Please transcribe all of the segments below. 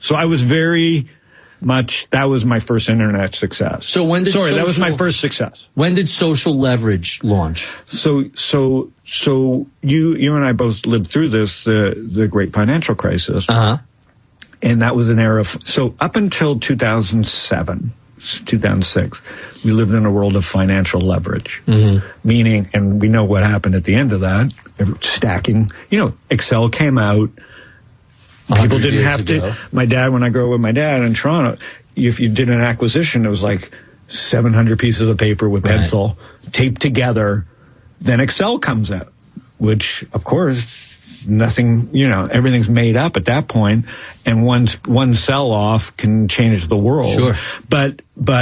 So I was very much, that was my first internet success. So when did that was my first success. When did Social Leverage launch? So you and I both lived through this, the great financial crisis. Uh-huh. And that was an era of, so up until 2007, 2006, we lived in a world of financial leverage. Meaning, and we know what happened at the end of that, stacking, Excel came out. People didn't have to. My dad, when I grew up with my dad in Toronto, if you did an acquisition, it was like 700 pieces of paper with pencil taped together. Then Excel comes out, which, of course, nothing, everything's made up at that point, and one sell-off can change the world. Sure. But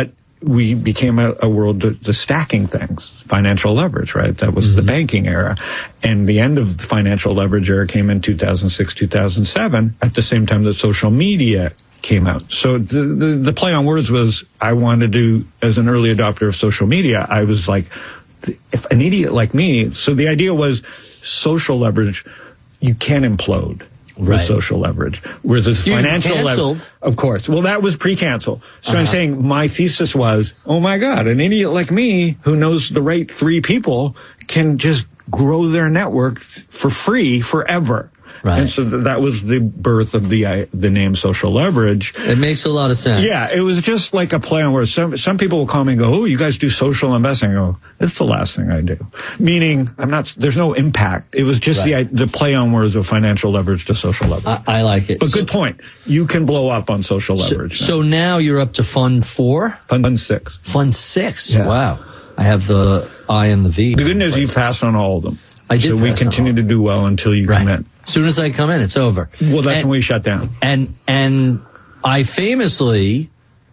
we became a world of stacking things, financial leverage, right? That was the banking era. And the end of the financial leverage era came in 2006, 2007, at the same time that social media came out. So the play on words was, I wanted to, as an early adopter of social media, I was like, if an idiot like me, so the idea was social leverage, you can implode. With social leverage. Whereas this financial leverage, of course. Well, that was pre-cancel. So I'm saying my thesis was, oh my God, an idiot like me who knows the right 3 people can just grow their network for free forever. Right. And so that was the birth of the name Social Leverage. It makes a lot of sense. Yeah, it was just like a play on words. Some people will call me and go, oh, you guys do social investing. I go, that's the last thing I do. Meaning, there's no impact. It was just the play on words of financial leverage to social leverage. I like it. But good point. You can blow up on social leverage. So now you're up to Fund 4? Fund 6. Fund 6? Yeah. Wow. I have the I and the V. The good news is you passed on all of them. I did. So we continue to do well until you come in. As soon as I come in, it's over. Well, that's when we shut down. And I famously,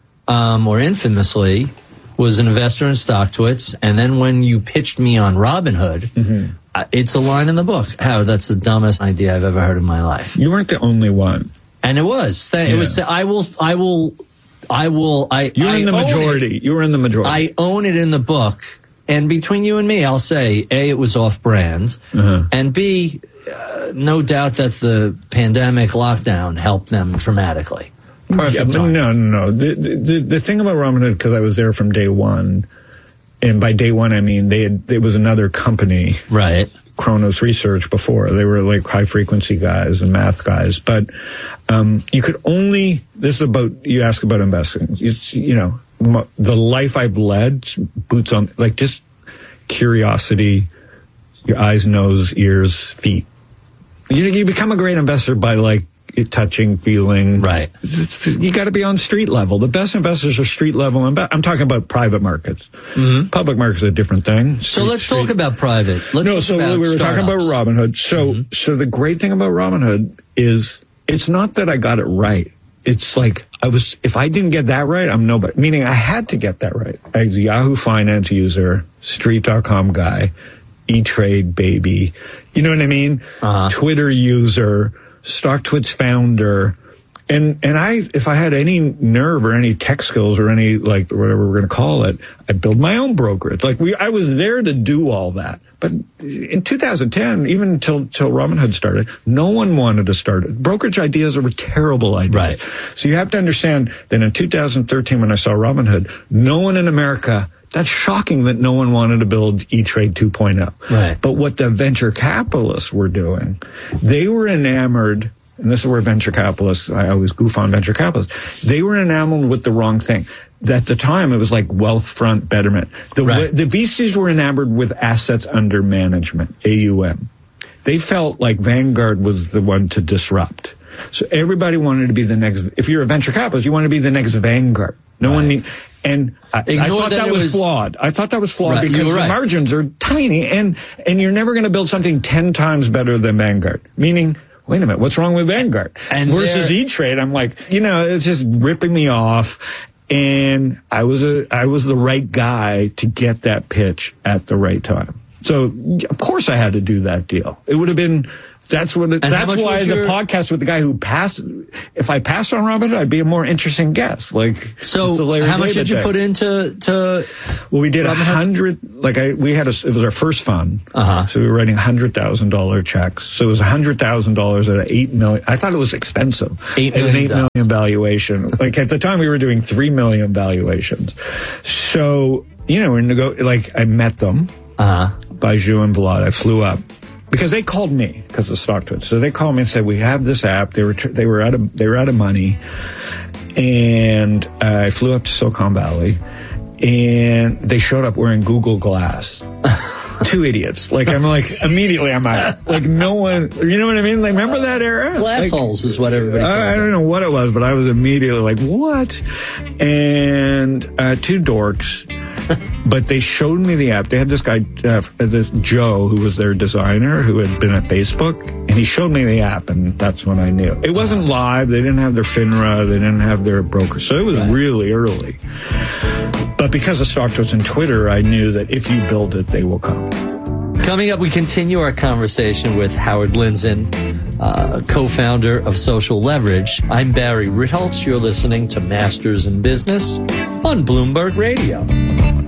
or infamously, was an investor in StockTwits. And then when you pitched me on Robinhood, it's a line in the book. How that's the dumbest idea I've ever heard in my life. You weren't the only one. And it was. It was. I will. You're in the majority. You were in the majority. I own it in the book. And between you and me, I'll say, A, it was off-brand, and B, no doubt that the pandemic lockdown helped them dramatically. Perfect. Yeah, no. The thing about Robinhood, because I was there from day one, and by day one I mean it was another company, right? Kronos Research before. They were like high-frequency guys and math guys, but you could only. This is about, you ask about investing. The life I've led, boots on, like just curiosity, your eyes, nose, ears, feet. You become a great investor by like touching, feeling. Right. You got to be on street level. The best investors are street level. I'm talking about private markets. Public markets are a different thing. So let's talk about private. We were talking about Robinhood. So the great thing about Robinhood is it's not that I got it right. It's like if I didn't get that right, I'm nobody. Meaning I had to get that right. I was a Yahoo Finance user, Street.com guy, E-Trade baby. You know what I mean? Twitter user, StockTwits founder. And if I had any nerve or any tech skills or any, like, whatever we're going to call it, I'd build my own brokerage. Like, I was there to do all that. But in 2010, even until Robinhood started, no one wanted to start it. Brokerage ideas were terrible ideas. Right. So you have to understand that in 2013, when I saw Robinhood, no one in America, that's shocking that no one wanted to build E-Trade 2.0. Right. But what the venture capitalists were doing, they were enamored. And this is where venture capitalists, I always goof on venture capitalists, they were enamored with the wrong thing. At the time, it was like wealth front betterment. The VCs were enamored with assets under management, AUM. They felt like Vanguard was the one to disrupt. So everybody wanted to be the next, if you're a venture capitalist, you want to be the next Vanguard. No one need, and I thought that was flawed. I thought that was flawed because the margins are tiny and you're never going to build something 10 times better than Vanguard. Meaning, wait a minute, what's wrong with Vanguard? And versus E-Trade, I'm like, it's just ripping me off. And I was the right guy to get that pitch at the right time. So of course I had to do that deal. It would have been That's what. That's why the podcast with the guy who passed. If I passed on Robinhood, I'd be a more interesting guest. Like, so how much did you put into? Well, we did 100. It was our first fund. So we were writing $100,000 checks. So it was $100,000 at $8 million. I thought it was expensive. $8 million valuation. Like at the time, we were doing $3 million valuations. So I met them. Baiju and Vlad. I flew up. Because they called me because of StockTwits. So they called me and said, "We have this app." They were out of money, and I flew up to Silicon Valley, and they showed up wearing Google Glass. Two idiots. Immediately I'm out. Like no one, you know what I mean? Like remember that era? Glass holes is what everybody called I don't know what it was, but I was immediately like, what? And two dorks. But they showed me the app. They had this guy, this Joe, who was their designer, who had been at Facebook, and he showed me the app, and that's when I knew. It wasn't live. They didn't have their FINRA. They didn't have their broker. So it was really early. But because of StockTwits and Twitter, I knew that if you build it, they will come. Coming up, we continue our conversation with Howard Lindzen, co-founder of Social Leverage. I'm Barry Ritholtz. You're listening to Masters in Business on Bloomberg Radio.